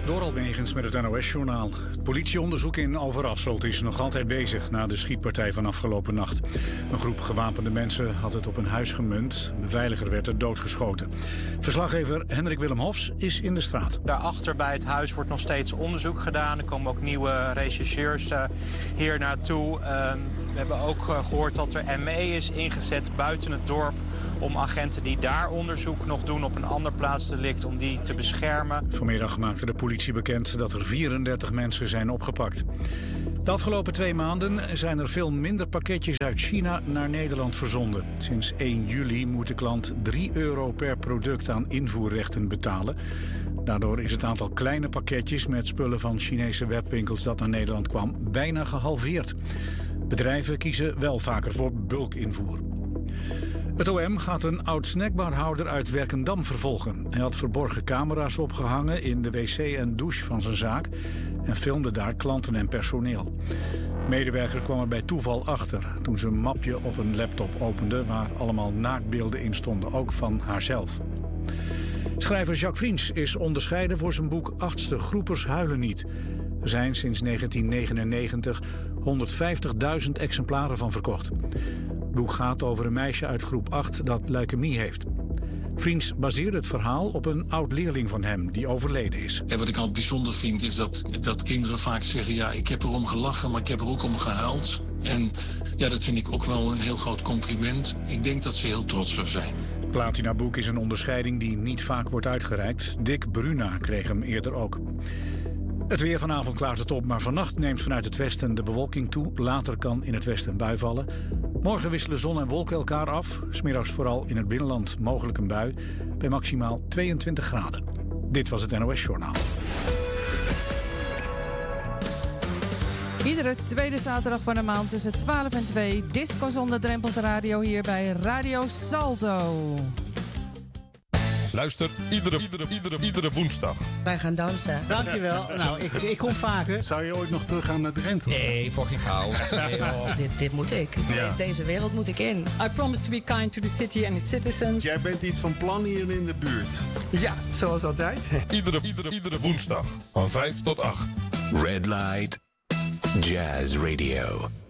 Door Almegens met het NOS-journaal. Het politieonderzoek in Overasselt is nog altijd bezig na de schietpartij van afgelopen nacht. Een groep gewapende mensen had het op een huis gemunt. Een beveiliger werd er doodgeschoten. Verslaggever Hendrik Willem Hofs is in de straat. Daarachter bij het huis wordt nog steeds onderzoek gedaan. Er komen ook nieuwe rechercheurs hier naartoe. We hebben ook gehoord dat er ME is ingezet buiten het dorp om agenten die daar onderzoek nog doen op een ander plaatsdelict, om die te beschermen. Vanmiddag maakte de politie bekend dat er 34 mensen zijn opgepakt. De afgelopen 2 maanden zijn er veel minder pakketjes uit China naar Nederland verzonden. Sinds 1 juli moet de klant €3 per product aan invoerrechten betalen. Daardoor is het aantal kleine pakketjes met spullen van Chinese webwinkels dat naar Nederland kwam bijna gehalveerd. Bedrijven kiezen wel vaker voor bulkinvoer. Het OM gaat een oud-snackbarhouder uit Werkendam vervolgen. Hij had verborgen camera's opgehangen in de wc en douche van zijn zaak en filmde daar klanten en personeel. Medewerker kwam er bij toeval achter toen ze een mapje op een laptop opende waar allemaal naaktbeelden in stonden, ook van haarzelf. Schrijver Jacques Friens is onderscheiden voor zijn boek 8e Groepers huilen niet. Er zijn sinds 1999 150.000 exemplaren van verkocht. Het boek gaat over een meisje uit groep 8 dat leukemie heeft. Friens baseert het verhaal op een oud-leerling van hem die overleden is. En wat ik altijd bijzonder vind is dat kinderen vaak zeggen, ja, ik heb erom gelachen, maar ik heb er ook om gehuild. En ja, dat vind ik ook wel een heel groot compliment. Ik denk dat ze heel trots zou zijn. Het Platinaboek is een onderscheiding die niet vaak wordt uitgereikt. Dick Bruna kreeg hem eerder ook. Het weer vanavond klaart het op, maar vannacht neemt vanuit het westen de bewolking toe. Later kan in het westen een bui vallen. Morgen wisselen zon en wolken elkaar af. 's Middags vooral in het binnenland mogelijk een bui. Bij maximaal 22 graden. Dit was het NOS Journaal. Iedere tweede zaterdag van de maand tussen 12 en 2. Disco zonder drempels radio hier bij Radio Salto. Luister iedere woensdag. Wij gaan dansen. Dankjewel. Nou, ik kom vaker. Zou je ooit nog teruggaan naar Drenthe? Nee, voor geen gauw. Dit moet ik. Ja. Deze wereld moet ik in. I promise to be kind to the city and its citizens. Jij bent iets van plan hier in de buurt. Ja, zoals altijd. Iedere woensdag van 5 tot 8. Red Light Jazz Radio.